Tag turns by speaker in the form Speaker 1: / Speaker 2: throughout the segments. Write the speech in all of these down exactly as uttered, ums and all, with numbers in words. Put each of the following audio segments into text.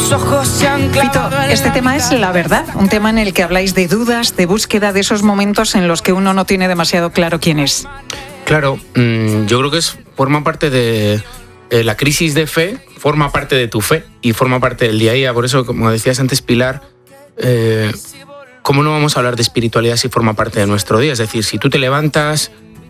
Speaker 1: tus ojos se han clavado.
Speaker 2: Fito, este tema es la verdad, un tema en el que habláis de dudas, de búsqueda, de esos momentos en los que uno no tiene demasiado claro quién es.
Speaker 3: Claro, mmm, yo creo que es, forma parte de eh, la crisis de fe, forma parte de tu fe y forma parte del día a día. Por eso, como decías antes, Pilar, eh, ¿cómo no vamos a hablar de espiritualidad si forma parte de nuestro día? Es decir, si tú te levantas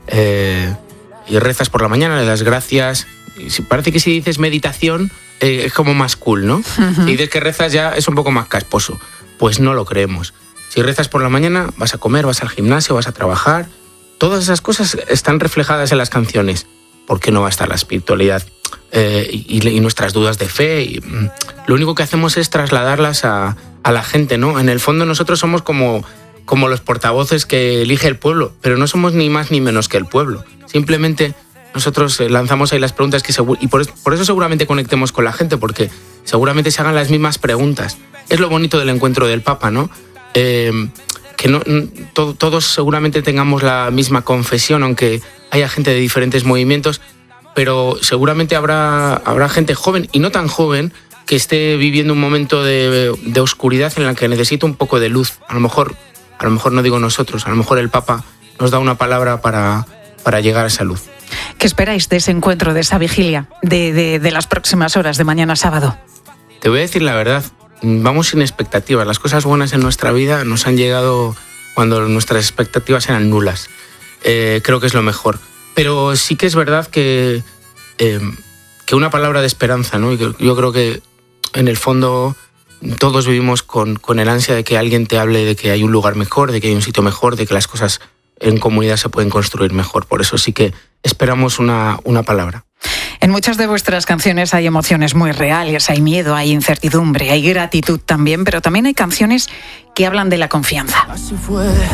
Speaker 3: eh, y rezas por la mañana, le das gracias, y si, parece que si dices meditación eh, es como más cool, ¿no? Uh-huh. Si dices que rezas ya es un poco más casposo. Pues no lo creemos. Si rezas por la mañana, vas a comer, vas al gimnasio, vas a trabajar. Todas esas cosas están reflejadas en las canciones. ¿Por qué no va a estar la espiritualidad eh, y, y nuestras dudas de fe? Y, mm, lo único que hacemos es trasladarlas a, a la gente, ¿no? En el fondo nosotros somos como, como los portavoces que elige el pueblo, pero no somos ni más ni menos que el pueblo. Simplemente nosotros lanzamos ahí las preguntas que seguro, y por, por eso seguramente conectemos con la gente, porque seguramente se hagan las mismas preguntas. Es lo bonito del encuentro del Papa, ¿no? Eh, que no, to, todos seguramente tengamos la misma confesión, aunque haya gente de diferentes movimientos, pero seguramente habrá, habrá gente joven y no tan joven que esté viviendo un momento de, de oscuridad en la que necesita un poco de luz. A lo mejor, a lo mejor no digo nosotros, a lo mejor el Papa nos da una palabra para, para llegar a esa luz.
Speaker 2: ¿Qué esperáis de ese encuentro, de esa vigilia, de, de, de las próximas horas de mañana sábado?
Speaker 3: Te voy a decir la verdad. Vamos sin expectativas. Las cosas buenas en nuestra vida nos han llegado cuando nuestras expectativas eran nulas. Eh, creo que es lo mejor. Pero sí que es verdad que, eh, que una palabra de esperanza, ¿no? Yo, yo creo que en el fondo todos vivimos con, con el ansia de que alguien te hable de que hay un lugar mejor, de que hay un sitio mejor, de que las cosas en comunidad se pueden construir mejor. Por eso sí que esperamos una, una palabra.
Speaker 2: En muchas de vuestras canciones hay emociones muy reales, hay miedo, hay incertidumbre, hay gratitud también, pero también hay canciones que hablan de la confianza.
Speaker 1: Así fue,